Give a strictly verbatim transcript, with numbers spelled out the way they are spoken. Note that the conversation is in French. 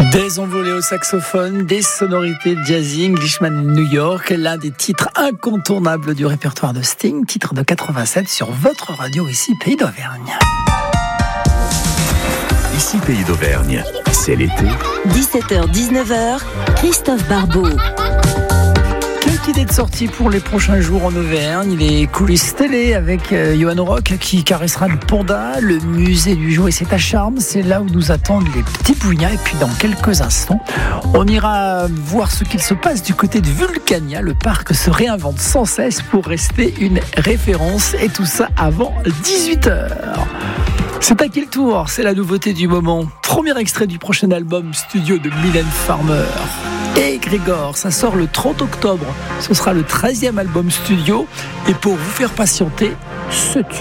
Des envolées au saxophone, des sonorités jazzy, Englishman New York, l'un des titres incontournables du répertoire de Sting, titre de quatre-vingt-sept sur votre radio ici, Pays d'Auvergne. Ici, Pays d'Auvergne, c'est l'été. dix-sept heures dix-neuf heures, Christophe Barbeau. Quelques idées de sortie pour les prochains jours en Auvergne. Les coulisses télé avec euh, Johan Rock qui caressera le panda, le musée du jouet, c'est à Charmes. C'est là où nous attendent les petits bougnats. Et puis dans quelques instants, on ira voir ce qu'il se passe du côté de Vulcania. Le parc se réinvente sans cesse pour rester une référence. Et tout ça avant dix-huit heures. C'est à qui le tour ? C'est la nouveauté du moment. Premier extrait du prochain album studio de Mylène Farmer. Et Grégor, ça sort le trente octobre. Ce sera le treizième album studio. Et pour vous faire patienter, ce tube.